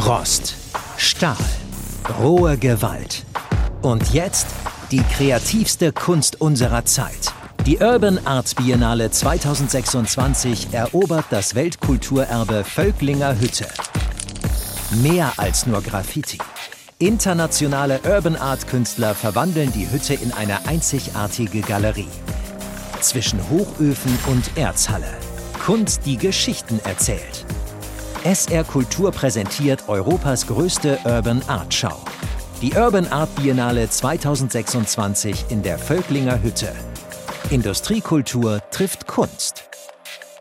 Rost, Stahl, rohe Gewalt. Und jetzt die kreativste Kunst unserer Zeit. Die Urban Art Biennale 2026 erobert das Weltkulturerbe Völklinger Hütte. Mehr als nur Graffiti. Internationale Urban Art Künstler verwandeln die Hütte in eine einzigartige Galerie. Zwischen Hochöfen und Erzhalle. Kunst, die Geschichten erzählt. SR Kultur präsentiert Europas größte Urban Art Schau. Die Urban Art Biennale 2026 in der Völklinger Hütte. Industriekultur trifft Kunst.